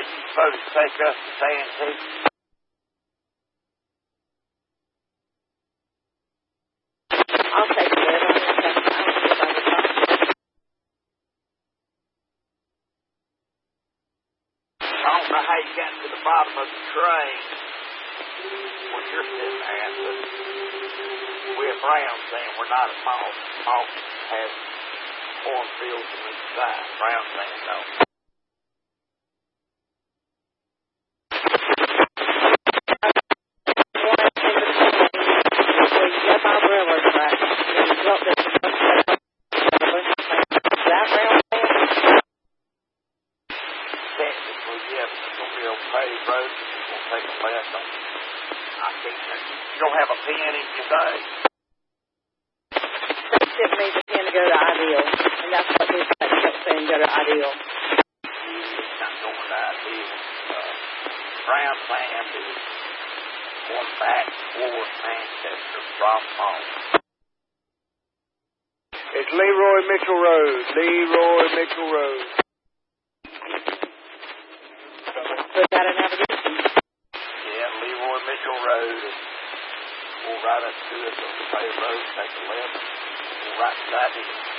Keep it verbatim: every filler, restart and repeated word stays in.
Are you supposed to take us to Santee? I'll take it. I don't think I don't think I would talk. I don't know how you got to the bottom of the train when you're sitting there, but we're Brown saying we're not a mall. Mall has cornfields on each side. Brown saying no. You don't have a pen in your day. They sent me the pen to go to Ideal, and that's what this guy kept saying, go to Ideal. It's not going to Ideal. Uh, Brown Land is one back towards Manchester from home. It's Leroy Mitchell Road. Leroy Mitchell Road. Put that in navigation. Yeah, Leroy Mitchell Road. We'll right up to it on the paved road, take a left, we'll right beside it.